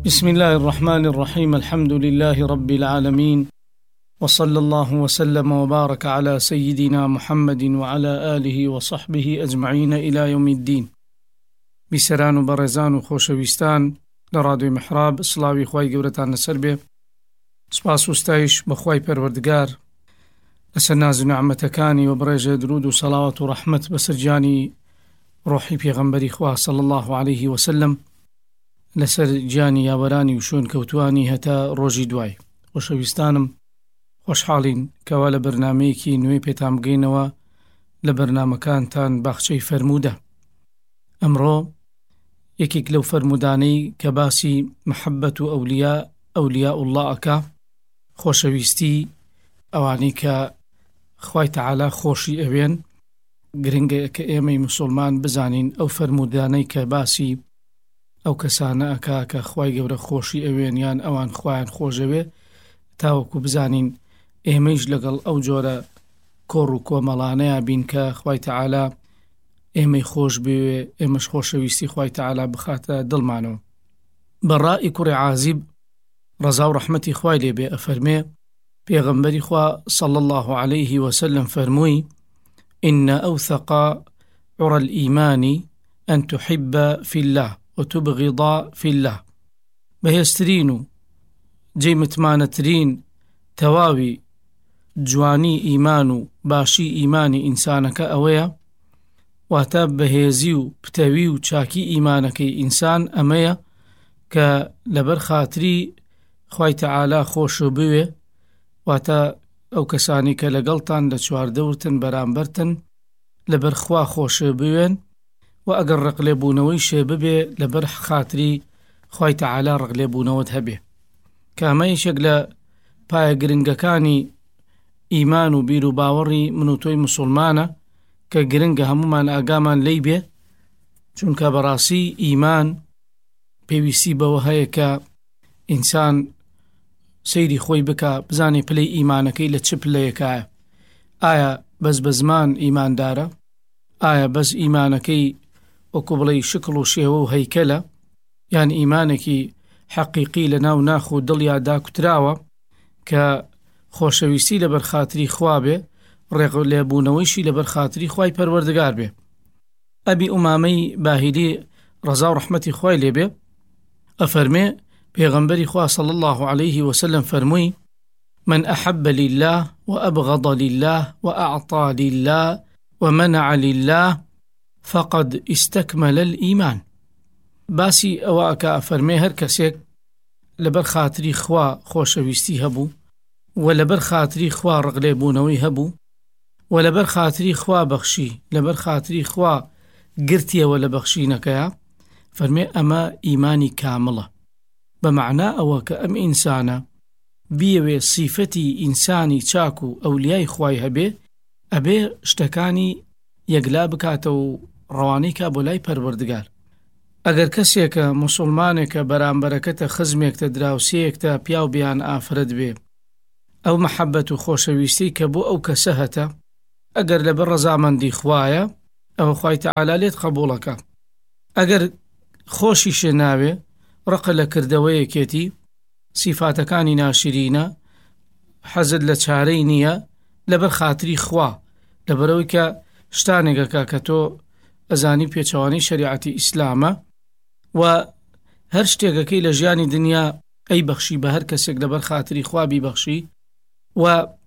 بسم الله الرحمن الرحيم. الحمد لله رب العالمين، وصلى الله وسلم وبارك على سيدنا محمد وعلى آله وصحبه أجمعين إلى يوم الدين. بسران وبرزان وخوشويستان لرادو محراب صلاوي خواي قورتان نسربه سپاس وستایش بخواي پروردگار لسناز نعمتكاني وبرجة درود وصلاة ورحمة بسرجاني روحي پیغمبری خواه صلى الله عليه وسلم لسر جانی یاوەرانی و شوێن کەوتوانی هەتا ڕۆژی دوای. خۆشەویستانم، خۆشحاڵین کەوا لە بەرنامەیەکی نوێی پێتان بگەینەوە لە بەرنامەکانتان باخچەی فەرموودە. ئەمڕۆ یەکێک لەو فەرمودانەی کە باسی محەبەت و ئەولیا الله ئەکا، خۆشەویستی ئەوانەی کە خوای تەعالا خۆشی ئەوێن، گرنگە کە ئێمەی موسڵمان بزانین ئەو فەرمودانەی کە باسی ئەو کەسانە ئەکا کە خوای گەورە خۆشی ئەوێن یان ئەوان خوایان خۆشەوێ، تاوەکو بزانین ئێمەیش لەگەڵ ئەو جۆرە کۆڕ و کۆمەڵانەیە بین کە خوای تەعالا ئێمەی خۆش بوێ، ئێمەش خۆشەویستی خوای تەعالا بخاتە دڵمانەوە. بەڕائی کوڕی عازیب ڕەزا و ڕەحمەتی خوای لێبێ ئەفەرمێ پێغەمبەری خوا صلی الله عليه وسلم فەرمووی: إن أوثق عرى الإيمان أن تحب في الله وتبغض في الله. بەهێزترین و جێمتمانەترین تەواوی جوانی ئیمان و باشی ئیمانی ئینسانەکە ئەوەیە، واتە بەهێزی و پتەوی و چاکی ئیمانەکەی ئینسان ئەمەیە کە لەبەر خاتری خوای تەعالا خۆش بوێ، واتە ئەو کەسانی کە لەگەڵتان لە چواردەورتن بەرامبەرتن لەبەر خوا خۆش بوێن، و ئەگەر ڕقلێبوونەوەی شێ ببێ لەبەر خاتری خوای تەعالا ڕقلێبوونەوەت هەبێ. کامەیەشێک لە پایە گرنگەکانی ئیمان و بیر و باوەڕی من و تۆی موسڵمانە کە گرنگە هەمومان ئاگامان لێی بێ، چونکە بەڕاستی ئیمان پێویستی بەوە هەیە کە ئینسان سەیری خۆی بکە، بزانێ پلەی ئیمانەکەی لە چ پلەیەکایە. ئایا بەس بە زمان ئیماندارە؟ ئایا بەس ئیمانەکەی وەکو بڵێ شکڵ و شێوە و هەیکەلە؟ یان ئیمانێکی حەقیقی لە ناو ناخ و دڵیا داکوتراوە کە خۆشەویستی لەبەر خاتری خوا بێ، ڕێقلێبوونەوەیشی لەبەر خاتری خوای پەروەردگار بێ. ئەبی ئومامەی باهیلی ڕەزا و ڕەحمەتی خوای لێبێ ئەفەرمێ پێغەمبەری خوا صلی الله عليه وسلم فەرمووی: من أحب لله وأبغض لله وأعطى لله ومنع لله فقد استكمل الإيمان. باسی ئەوە ئەکا ئەفەرمێ هەر کەسێک لەبەر خاتری خوا خۆشەویستی هەبوو، و لەبەر خاتری خوا ڕقلێبوونەوەی هەبوو، و لەبەر خاتری خوا بەخشی، لەبەر خاتری خوا گرتیەوە لە بەخشینەکەیە، فەرمێ ئەمە ئیمانی کامڵە. بەمەعنا ئەوە کە ئەم ئینسانە بیەوێ سیفەتی ئینسانی چاک و ئەولیای خوای هەبێ، ئەبێ شتەکانی یەکلا بکاتە و ڕەوانەی کا بۆ لای پەروەردگار. ئەگەر کەسێکە موسڵمانێکە بەرامبەرەکەتە خزمێکتە دراوسەیەکتە پیاو بیان ئافرەت بێ، ئەو مەحەبەت و خۆشەویستی کە بۆ ئەو کەسە هەتە، ئەگەر لەبەر ڕەزامەندی خوایە ئەوە خوای تەعالا لێت قبوڵەکە. ئەگەر خۆشیشە ناوێ، ڕقە لە کردەوەیەکێتی، سیفاتەکانی ناشرینە، حەزت لە چارەی نییە لەبەر خاتری خوا، لەبەرەوەی کە شتانێکەکە کە تۆ ئەزانی پێچەوانی شریعەتی ئیسلامە، و هەر شتێکەکەی لە ژیانی دنیا ئەی بەخشی بە هەر کەسێک لەبەر خاتری خوا بیبەخشی، و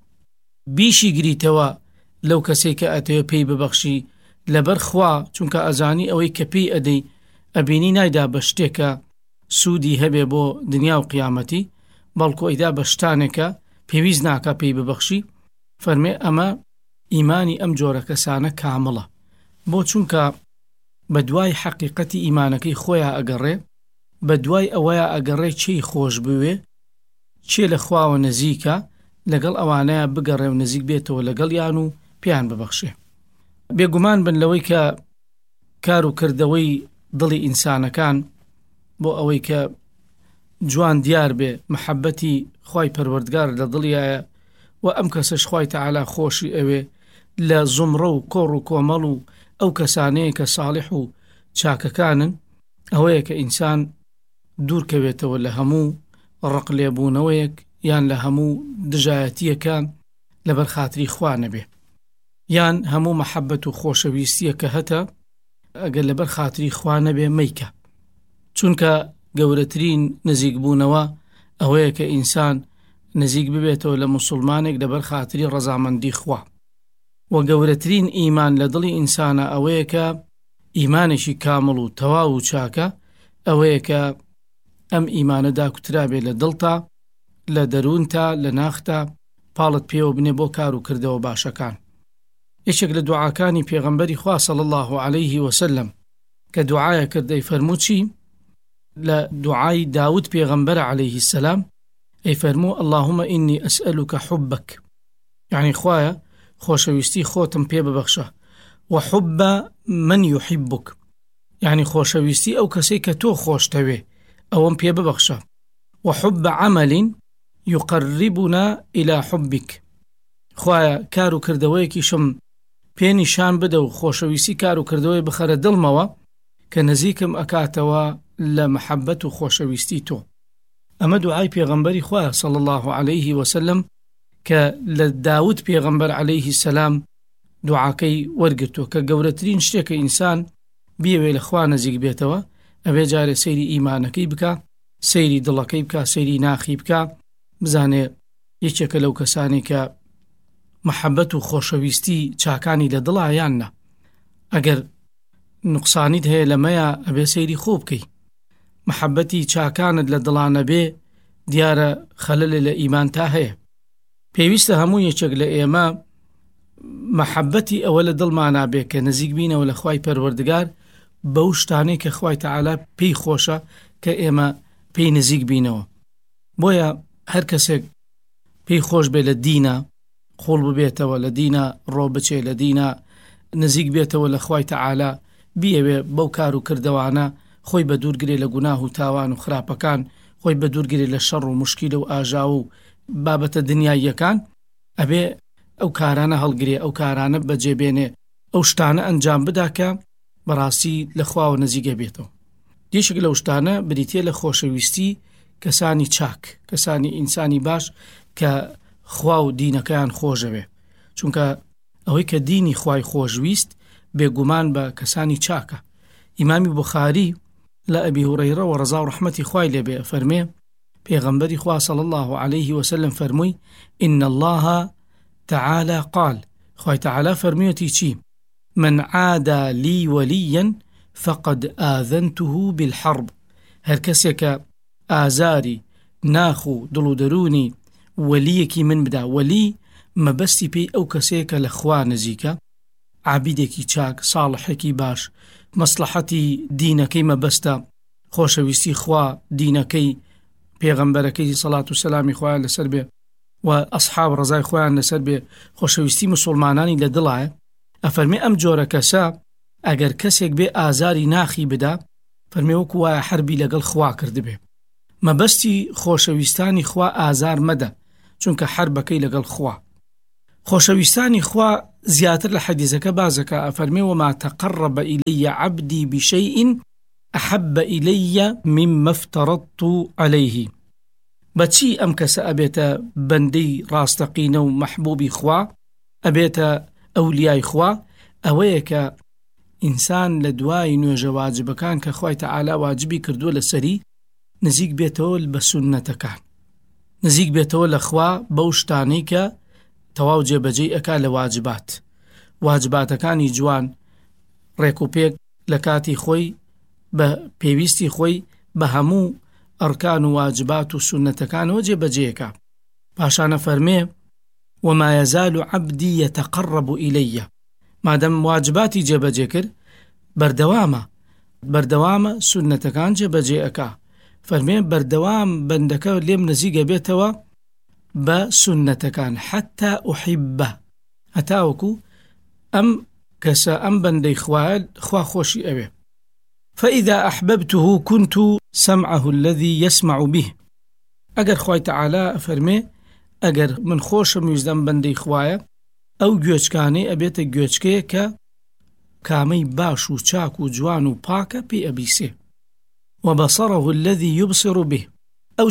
بیشی گریتەوە لەو کەسێک کە ئەتەوێ پێی ببەخشی لەبەر خوا، چونکە ئەزانی ئەوەی کە پێی ئەدەی ئەبینی نایدا بە شتێکە سوودی هەبێ بۆ دنیا و قیامەتی، بەڵکو ئەیدا بە شتانێکە پێویست ناکە پێی ببەخشی. فەرمێ ئەمە ئیمانی ئەم جۆرە کەسانە کامڵە، بۆ چونکە بە دوای حەقیقەتی ئیمانەکەی خۆیان ئەگەڕێ، بە دوای ئەوەیە ئەگەڕێ چی خۆش بوێ، چێ لە خواوە نزیکە، لەگەڵ ئەوانەیە بگەڕێ و نزیک بێتەوە لەگەڵ یان و پیان ببەخشێ. بێگومان بن لەوەی کە کار و کردەوەی دڵی ئینسانەکان بۆ ئەوەی کە جوان دیار بێ محەبەتی خوای پەروەردگار لە دڵیایە، و ئەم کەسەش خوای تەعالا خۆشی ئەوێ لە زومڕە و کۆڕ و کۆمەڵ و ئەو کەسانەیە کە ساڵح و چاکەکانن، ئەوەیە کە ئینسان دوورکەوێتەوە لە هەموو ڕقلێبوونەوەیەک یان لە هەموو دژایەتیەکان لەبەر خاتری خوا نەبێ، یان هەموو مەحەبەت و خۆشەویستیە کە هەتە ئەگەر لەبەر خاتری خوا نەبێ مەیکە. چونکە گەورەترین نزیکبوونەوە ئەوەیە کە ئینسان نزیک ببێتەوە لە موسڵمانێک لەبەر خاتری ڕەزامەندی خوا، و گەورەترین ئیمان لە دڵی ئینسانە ئەوەیە کە ئیمانێکی کامڵ و تەواو و چاکە، ئەوەیە کە ئەم ئیمانە داکوترابێ لە دڵتا، لە دەروونتا، لە ناختا، پاڵت پێوە بنێ بۆ کار و کردەوە باشەکان. یەکێک لە دوعاکانی پێغەمبەری خوا صلی الله عليه وسلم کە دوعایە کردەی فەرموو چی؟ لە دوعای داود پێغەمبەر عليه السلام ئەی فەرموو اللهم إني أسألك حبك، يعني خوایە خۆشەویستی خۆتم پێ ببەخشە، وحب من يحبك، يعني خۆشەویستی ئەو کەسەی کە تۆ خۆشتەوێ ئەوەم پێ ببەخشە، وحب عمل يقربنا إلى حبك، خوایە کار و کردەوەیەکیشم پێ نیشان بدە و خۆشەویستی کار و کردەوەی بخەرە دڵمەوە کە نزیکم ئەکاتەوە لە مەحەبەت و خۆشەویستی تۆ. ئەمە دوعای پێغەمبەری خوایە صلی الله عليه وسلم کە لە داود پێغەمبەر عليه السلام دوعاکەی وەرگرتووە کە گەورەترین شتێکە ئینسان بیەوێ لە خوا نزیک بێتەوە ئەبێ جارێ سەیری ئیمانەکەی بکە، سەیری دڵەکەی بکە، سەیری ناخی بکە، بزانێ یەکێکە لەو کەسانی کە مەحەبەت و خۆشەویستی چاکانی لە دڵە یان نە. ئەگەر نوقسانیت هەیە لەمەیە ئەبێ سەیری خۆ بکەی، مەحەبەتی چاکانت لە دڵانە بێ دیارە خەلەلێ لە ئیمان تا هەیە. پێویستە هەموو یەکێک لە ئێمە مەحەبەتی ئەوە لە دڵمانە بێ کە نزیک بینەوە لە خوای پەروەردگار بەو شتانەی کە خوای تەعالا پێی خۆشە کە ئێمە پێی نزیک بینەوە. بۆیە هەر کەسێک پێی خۆش بێ لە دینە خۆڵ ببێتەوە، لە دینە ڕۆ بچێ، لە دینە نزیک بێتەوە لە خوای تەعالا، بیەوێ بەو کار و کردەوانە خۆی بە دوورگرێ لە گوناه و تاوان و خراپەکان، خۆی بە دوورگرێ لە شەڕ و مشکیلە و ئاژاو و بابەتە دنیاییەکان، ئەبێ ئەو کارانە هەڵگرێ، ئەو کارانە بەجێبێنێ، ئەو شتانە ئەنجام بدا کە بەڕاستی لە خواوە نزیکە بێتەوە. یەکێک لەو شتانە بریتیە لە خۆشەویستی کەسانی چاک، کەسانی ئینسانی باش کە خوا و دینەکەیان خۆشەوێ، چونکە ئەوەی کە دینی خوای خۆشویست بێگومان بە کەسانی چاکە. ئیمامی بوخاری لە ئەبی هورەیرە و ڕەزا و ڕەحمەتی خوای لێبێ فەرمێ پێغەمبەری خوا صلی الله عليه وسلم فەرمووی إن الله تعالى قال، خوای تەعالا فەرمیوەتی چی؟ من عادى لي وليا فقد آذنته بالحرب، هەر کەسێکە ئازاری ناخ و دڵ و دەرونی وەلیەکی من بدا، وەلی مەبەستی پێی ئەو کەسێکە لە خوا نزیکە، عابیدێکی چاک، ساڵحێکی باش، مەسلحەتی دینەکەی مەبەستە، خۆشەویستی خوا، دینەکەی، پێغەمبەرەکەی سەڵات و سەلامی خوایان لەسەر بێ و ئەسحاب ڕەزای خۆیان لەسەر بێ، خۆشەویستی موسڵمانانی لە دڵایە. ئەفەرمێ ئەم جۆرە کەسە ئەگەر کەسێک بێ ئازاری ناخی بدا، فەرمێ وەکو وایە حربی لەگەڵ خوا کردبێ. مەبەستی خۆشەویستانی خوا ئازار مەدە، چونکە حربەکەی لەگەڵ خوا. خۆشەویستانی خوا زیاتر لە حەدیثەکە بازەکە، ئەفەرمێ وما تقرب إلي عبدي بشيء أحب إلي مما افترضت عليه. بەچی ئەم کەسە ئەبێتە بەندەی ڕاستەقینە و مەحبوبی خوا، ئەبێتە ئەولیای خوا، ئەوەیە کە ئینسان لە دوای نوێژە واجبەکان کە خوای تەعالا واجبی کردووە لەسەری نزیک بێتەوە بە سونەتەکان، نزیک بێتەوە لە خوا بەو شتانەی کە تەواو جێبەجێی ئەکا لە واجبات، واجباتەکانی جوان ڕێک و پێک لە کاتی خۆی بە پێویستی خۆی بە هەموو ئەرکان و واجبات و سونەتەکانەوە جێبەجێیەکە. پاشانە فەرمێ وما يزال عبدي يتقرب إلي، مادەم واجباتی جێبەجێ کرد بەردەوامە سونەتەکان جێبەجێ ئەکا. فەرمێ بەردەوام بەندەکە لێم نزیکە بێتەوە بە سونەتەکان حتا ئوحیبە، هەتاوەکو ئەم کەسە ئەم بەندەی خوا خۆشی ئەوێ. فإذا أحببته كنت سمعه الذي يسمع به، ئەگەر خوای تەعالا فەرمێ ئەگەر من خۆشم ویزدەم بەندەی خوایە، ئەو گوێچکانەی ئەبێتە گوێچکەیە کە کامەی باش و چاک و جوان و پاکە پێی ئەبیسێ. وبصره الذي يبصر به أو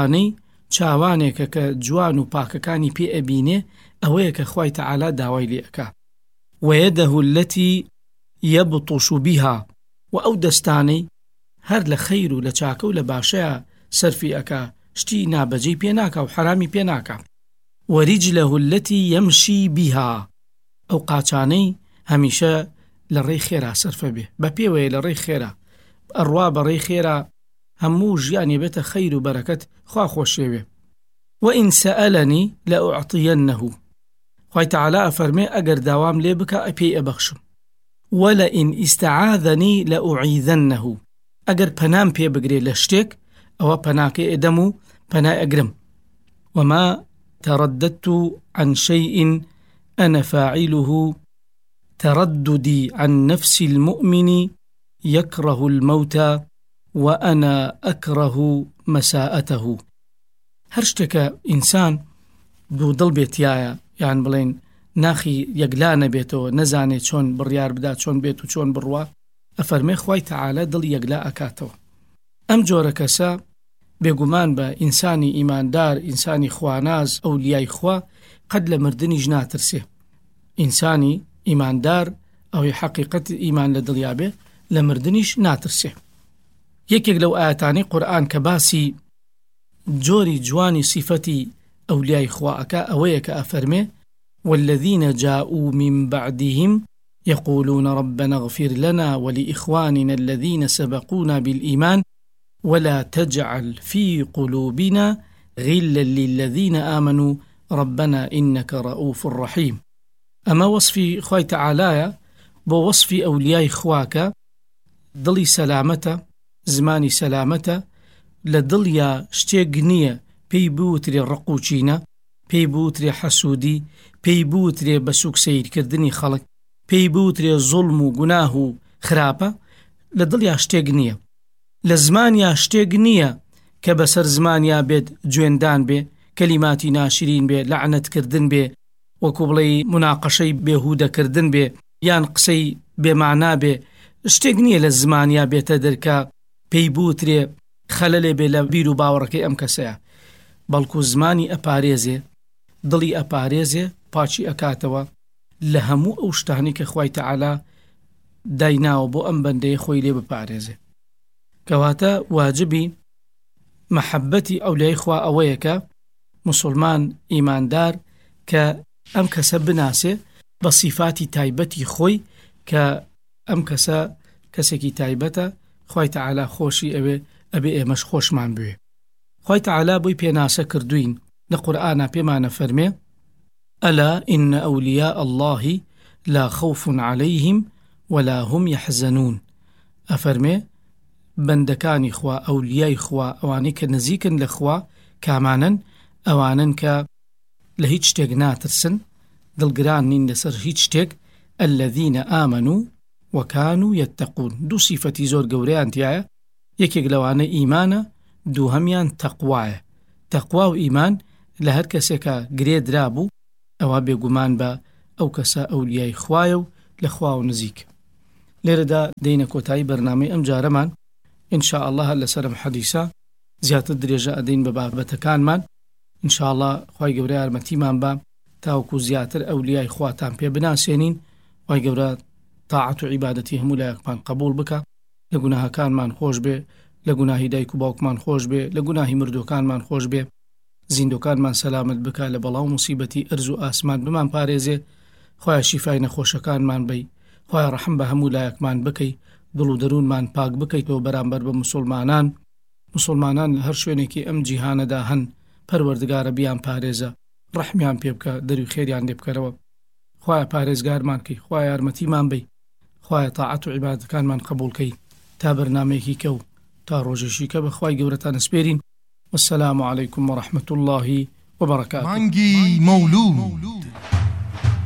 چاوانێکە کە جوان و پاکەکانی پێ ئەبینێ ئەوەیە کە خوای تەعالا داوای لێ ئەکا. ويده التي يبطش بها و ئەو دەستانەی هەر لە خەیر و لە چاکە و لە باشەیە سەرفی ئەکا، شتی نابەجێی پێ ناکا و حرامی پێ ناکا. ورجله التي يمشي بها ئەو قاچانەی هەمیشە لە ڕێی خێرا سەرفە بێ، بە پێوەیە لە ڕێی خێرا ئەڕوا بە ڕێی خێرا هەموو ژیانی بێتە خەیر و بەرەکەت خوا خۆشێوێ. وإن سألني لأعطينه خوای تەعالا ئەفەرمێ ئەگەر داوام لێ بکە ئەپێی ئەبەخشم. ولئن استعاذني لأعيذنه ئەگەر پەنام پێ بگرێ لە شتێک ئەوە پەناکەی ئەدەم و پەنای ئەگرم. وما ترددت عن شيء أنا فاعله ترددي عن نفس المؤمن يكره الموت وأنا أكره مساءته. هەر شتێکە ئینسان دوو دڵ بێتیایە، یان بڵێن ناخی یەکلا نەبێتەوە، نەزانێت چۆن بڕیار بدا، چۆن بێت و چۆن بڕوا، ئەفەرمێ خوای تەعالا دڵ یەکلا ئەکاتەوە. ئەم جۆرە کەسە بێگومان بە ئینسانی ئیماندار، ئینسانی خواناز، ئەولیای خوا قەد لە مردنیش ناترسێ. ئینسانی ئیماندار ئەوەی حەقیقەت ئیمان لە دڵیا بێ لە مردنیش ناترسێ. یەکێک لەو ئاەتانەی قورئان کە باسی جۆری جوانی صفەتی ئەولیای خوا ئەکا ئەوەیە کە ئەفەرمێ والذين جاءوا من بعدهم يقولون ربنا اغفر لنا ولإخواننا الذين سبقونا بالإيمان ولا تجعل في قلوبنا غلا للذين آمنوا ربنا إنك رؤوف رحيم. أما وصفي خوای تەعالا بۆ وصفی ئەولیای خواکە دڵی سەلامەتە، زمانی سەلامەتە، لە دڵیا شتێک نییە پێی بوترێ ڕق و چینە، پێی بوترێ حەسوودی، پێی بوترێ بە سوک سەیرکردنی خەڵک، پێی بوترێ زوڵم و گوناه و خراپە، لە دڵیا شتێک نییە. لە زمانیا شتێک نییە کە بەسەر زمانیا بێت جوێندان بێ، کەلیماتی ناشرین بێ، لعنەتکردن بێ، وەکو بڵێ مناقەشەی بێهودەکردن بێ، یان قسەی بێمانا بێ. شتێک نییە لە زمانیا بێتە دەرکە پێی بوترێ خەلەلێ بێ لە بیر و باوەڕەکەی ئەم کەسەیە، بەڵکو زمانی ئەپارێزێ، دڵی ئەپارێزێ، پاچی ئەکاتەوە لە هەموو ئەو شتانی کە خوای تەعالا دایناوە بۆ ئەم بەندەیە خۆی لێ بپارێزێ. کەواتە واجبی مەحەبەتی ئەولیای خوا ئەوەیە کە موسڵمان ئیماندار کە ئەم کەسە بناسێ بە صیفاتی تایبەتی خۆی، کە ئەم کەسە کەسێکی تایبەتە، خوای تەعالا خۆشی ئەوێ ئەبێ ئێمەش خۆشمان بوێ. خوای تەعالا بۆی پێناسە کردوین لە قورئانە پێمانە فەرمێ ئەلا ئین ئەولیاء الله لا خوف عليهم ولا هم يحزنون. ئەفەرمێ بەندەکانی خوا، ئەولیای خوا، ئەوانەی کە نزیکن لە خوا کامانن، ئەوانن کە لە هیچ شتێک ناترسن، دڵگران نین لەسەر هیچ شتێک. الذين آمنوا وكانوا يتقون. دوو صیفەتی زۆر گەورەیان تایە، یەکێک لەوانە ئیمانە، دووهەمیان تەقوایە. تەقوا و ئیمان لە هەر کەسێکە گرێدرا بوو ئەوە بێگومان بە ئەو کەسە ئەولیای خوایە و لە خوا و نزیک. لێرەدا دەینە کۆتایی بەرنامەی ئەم جارەمان. ئینشاء الله هەر لەسەرم حەدیسە زیاتر درێژە ئەدەین بە بابەتەکانمان. ئینشاء الله خوای گەورە یارمەتیمان بە تاوەکو زیاتر ئەولیای خواتان پێ بناسێنین. خوای گەورە تاعەت و عیبادەتی هەموو لایەکمان قبول بکە، لە گوناهەکانمان خۆش بێ، لە گوناهی دایک و باوکمان خۆش بێ، لە گوناهی مردوەکانمان خۆش بێ، زیندوەکانمان سەلامت بکە، لە بەڵاو موسیبەتی ئەرز و ئاسمان بمان پارێزێ. خوای شیفای نەخۆشەکانمان بی، خوای ڕەحم بە هەموو لایەکمان بکەی، دڵ و دەروونمان پاک بکەیتەوە بەرامبەر بە مسلمانان لە هەر شوێنێکی ئەم جیهانەدا هەن. پەروەردگارە بیان پارێزە، ڕەحمیان پێ بکە، دەروی خێریان لێ بکەرەوە. خوای پارێزگارمان کەی، خوای یارمەتیمان بی، خوای تاعەت و عیبادەتەکانمان قبول کەی. تا بەرنامەیەکی کە و تا ڕۆژێکی کە بە خوای گەورەتان ئەسپێرین. والسلام عليكم ورحمة الله وبركاته. مانگی مولود